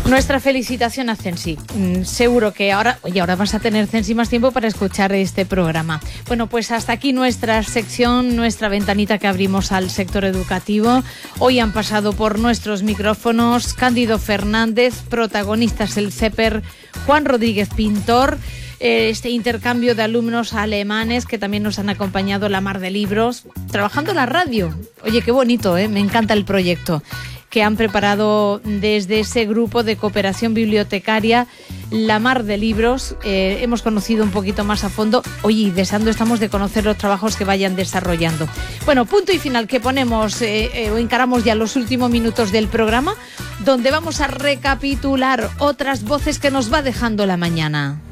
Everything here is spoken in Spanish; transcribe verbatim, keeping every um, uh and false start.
Nuestra felicitación a Censi. Mm, seguro que ahora, oye, ahora vas a tener, Censi, más tiempo para escuchar este programa. Bueno, pues hasta aquí nuestra sección, nuestra ventanita que abrimos al sector educativo. Hoy han pasado por nuestros micrófonos Cándido Fernández, protagonistas el CEPER, Juan Rodríguez, pintor, este intercambio de alumnos alemanes que también nos han acompañado, La Mar de Libros, trabajando en la radio. Oye, qué bonito, ¿eh? Me encanta el proyecto que han preparado desde ese grupo de cooperación bibliotecaria, La Mar de Libros. Eh, hemos conocido un poquito más a fondo. Oye, deseando estamos de conocer los trabajos que vayan desarrollando. Bueno, punto y final, que ponemos eh, eh, o encaramos ya los últimos minutos del programa, donde vamos a recapitular otras voces que nos va dejando la mañana.